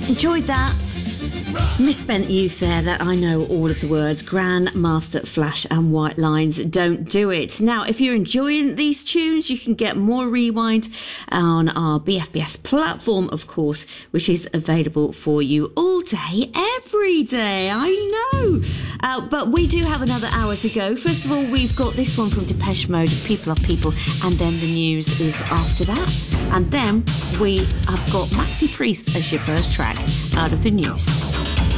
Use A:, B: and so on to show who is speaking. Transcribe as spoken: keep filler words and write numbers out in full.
A: Enjoyed that. Misspent youth there that I know all of the words. Grandmaster Flash and White Lines, Don't Do It. Now, if you're enjoying these tunes, you can get more Rewind on our B F B S platform, of course, which is available for you all day, every day. I know. Uh, but we do have another hour to go. First of all, we've got this one from Depeche Mode, People Are People, and then the news is after that. And then we have got Maxi Priest as your first track out of the news.